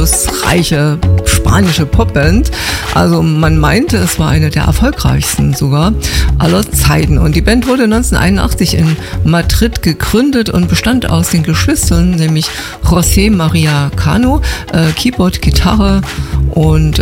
einflussreiche spanische Popband. Also man meinte, es war eine der erfolgreichsten sogar aller Zeiten. Und die Band wurde 1981 in Madrid gegründet und bestand aus den Geschwistern, nämlich José María Cano, Keyboard, Gitarre und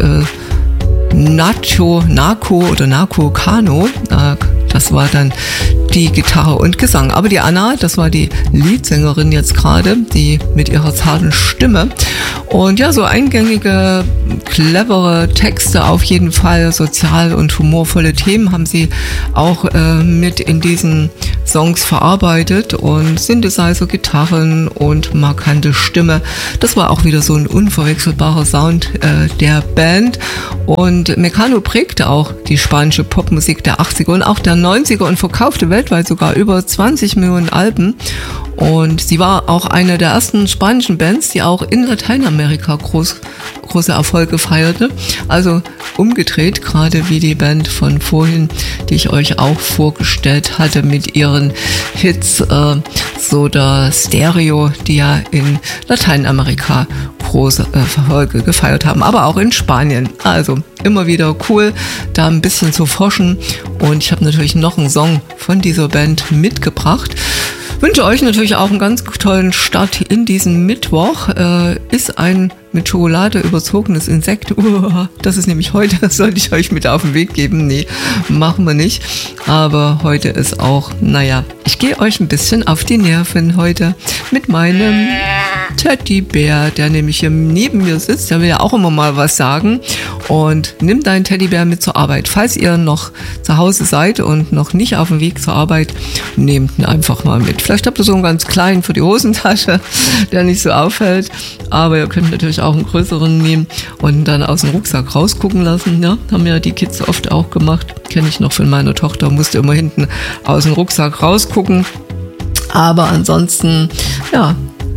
Nacho Cano, das war dann die Gitarre und Gesang. Aber die Anna, das war die Leadsängerin jetzt gerade, die mit ihrer zarten Stimme. Und ja, so eingängige, clevere Texte auf jeden Fall, sozial und humorvolle Themen haben sie auch mit in diesen Songs verarbeitet und Synthesizer, Gitarren und markante Stimme. Das war auch wieder so ein unverwechselbarer Sound der Band. Und Mecano prägte auch die spanische Popmusik der 80er und auch der 90er und verkaufte weltweit sogar über 20 Millionen Alben. Und sie war auch eine der ersten spanischen Bands, die auch in Lateinamerika große Erfolge feierte. Also umgedreht, gerade wie die Band von vorhin, die ich euch auch vorgestellt hatte mit ihren Hits Soda Stereo, die ja in Lateinamerika große Erfolge gefeiert haben, aber auch in Spanien. Also immer wieder cool, da ein bisschen zu forschen. Und ich habe natürlich noch einen Song von dieser Band mitgebracht. Wünsche euch natürlich auch einen ganz tollen Start in diesen Mittwoch. Ist ein mit Schokolade überzogenes Insekt. Das ist nämlich heute, das sollte ich euch mit auf den Weg geben. Nee, machen wir nicht. Aber heute ist auch, ich gehe euch ein bisschen auf die Nerven heute mit meinem Teddybär, der nämlich hier neben mir sitzt. Der will ja auch immer mal was sagen. Und nimm deinen Teddybär mit zur Arbeit. Falls ihr noch zu Hause seid und noch nicht auf dem Weg zur Arbeit, nehmt ihn einfach mal mit. Vielleicht habt ihr so einen ganz kleinen für die Hosentasche, der nicht so auffällt. Aber ihr könnt natürlich auch einen größeren nehmen und dann aus dem Rucksack rausgucken lassen. Ja, haben ja die Kids oft auch gemacht. Kenne ich noch von meiner Tochter, musste immer hinten aus dem Rucksack rausgucken. Aber ansonsten, ja,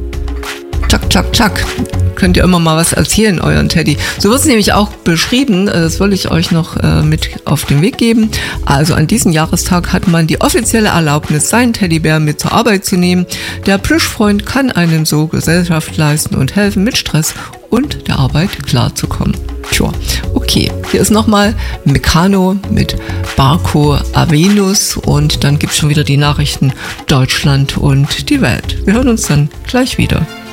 Tschak. Könnt ihr immer mal was erzählen, euren Teddy. So wird es nämlich auch beschrieben, das will ich euch noch mit auf den Weg geben. Also an diesem Jahrestag hat man die offizielle Erlaubnis, seinen Teddybär mit zur Arbeit zu nehmen. Der Plüschfreund kann einem so Gesellschaft leisten und helfen, mit Stress und der Arbeit klarzukommen. Tja, okay, hier ist nochmal Mecano mit Barco a Venus und dann gibt's schon wieder die Nachrichten Deutschland und die Welt. Wir hören uns dann gleich wieder.